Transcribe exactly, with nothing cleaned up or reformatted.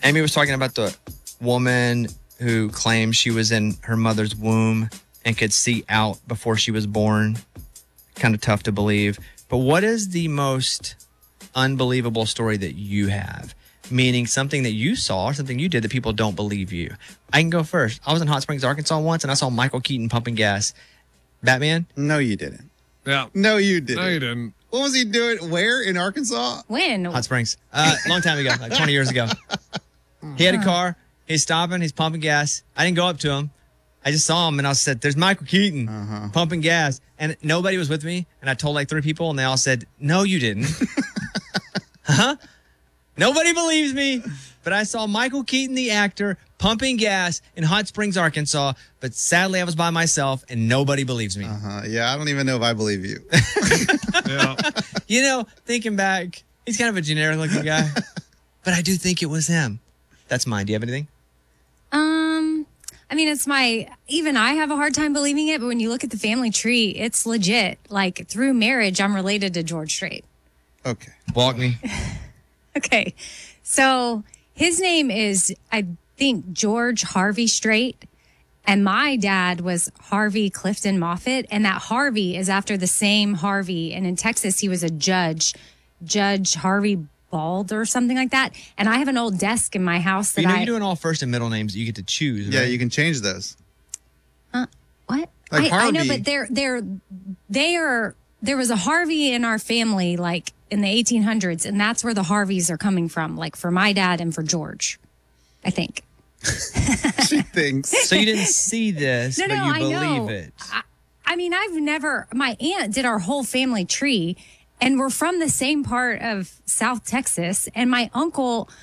Amy was talking about the woman who claimed she was in her mother's womb and could see out before she was born. Kind of tough to believe. But what is the most unbelievable story that you have? Meaning something that you saw or something you did that people don't believe you. I can go first. I was in Hot Springs, Arkansas once, and I saw Michael Keaton pumping gas. Batman? No, you didn't. Yeah. No, you didn't. No, you didn't. What was he doing? Where? In Arkansas? When? Hot Springs. Uh, a long time ago, like twenty years ago. He had a car. He's stopping. He's pumping gas. I didn't go up to him. I just saw him, and I said, there's Michael Keaton uh-huh. pumping gas. And nobody was with me. And I told like three people, and they all said, no, you didn't. Huh? Nobody believes me. But I saw Michael Keaton, the actor, pumping gas in Hot Springs, Arkansas. But sadly, I was by myself, and nobody believes me. Uh-huh. Yeah, I don't even know if I believe you. Yeah. You know, thinking back, he's kind of a generic-looking guy. But I do think it was him. That's mine. Do you have anything? Um, I mean, it's my, even I have a hard time believing it, but when you look at the family tree, it's legit. Like, through marriage, I'm related to George Strait. Okay. Walk me. Okay. So his name is, I think, George Harvey Strait. And my dad was Harvey Clifton Moffett. And that Harvey is after the same Harvey. And in Texas, he was a judge, Judge Harvey Bald or something like that. And I have an old desk in my house that You know, I... you're doing all first and middle names that you get to choose, Yeah, right? you can change those. Uh, what? Like I, I know, Harvey. but they're, they're, they are... There was a Harvey in our family, like, in the eighteen hundreds, and that's where the Harveys are coming from, like, for my dad and for George, I think. She thinks. So you didn't see this, No, but no, you I believe know. it. I, I mean, I've never, my aunt did our whole family tree, and we're from the same part of South Texas, and my uncle